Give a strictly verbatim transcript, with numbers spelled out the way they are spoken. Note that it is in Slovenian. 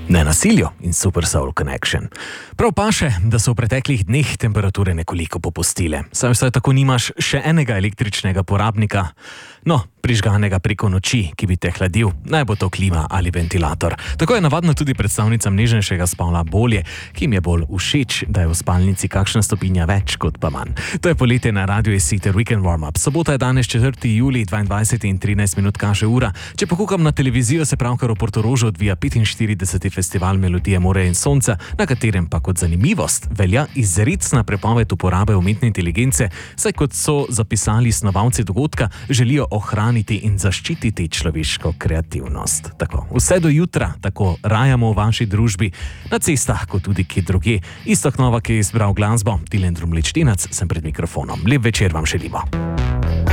Ne nasilju in Super Soul Connection. Prav paše, da so v preteklih dneh temperature nekoliko popustile. Saj vsaj tako nimaš še enega električnega porabnika, no, prižganega preko noči, ki bi te hladil, naj bo to klima ali ventilator. Tako je navadno tudi predstavnicam nežnejšega spola bolje, ki jim je bolj všeč, da je v spalnici kakšna stopinja več kot pa manj. To je poletje na Radio City Weekend Warm-Up. Sobota je danes četrtega julija, dvaindvajset in trinajst minut kaže ura. Če pokukam na televizijo, se pravkar v Portorožu odvija petinštirideseti festival Melodije more in sonca, na katerem pa kot zanimivost velja izrecna prepoved uporabe umetne inteligence, saj kot so zapisali snovalci dogodka, želijo ohraniti in zaščititi človeško kreativnost. Tako, vse do jutra, tako rajamo v vaši družbi, na cestah, kot tudi kje drugje. Iztok Novak je izbral glasbo, Tilen Drumlič Tinac, sem pred mikrofonom. Lep večer vam želimo.